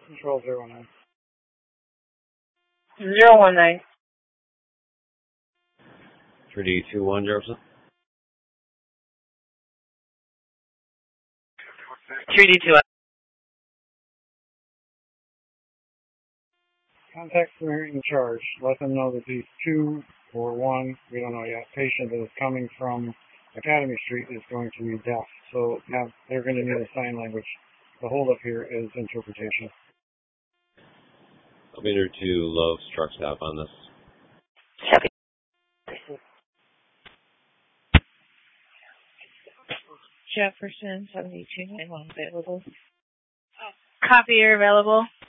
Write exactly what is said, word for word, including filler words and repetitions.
Control zero nine. Zero one nine. three D two one, Jefferson. three D two. Contact clear in charge. Let them know that these two or one, we don't know yet, patient that is coming from Academy Street is going to be deaf. So now they're going to need a sign language. The holdup here is interpretation. I'll meter to low truck stop on this. Copy. Jefferson seventy-two ninety-one available. Copier available.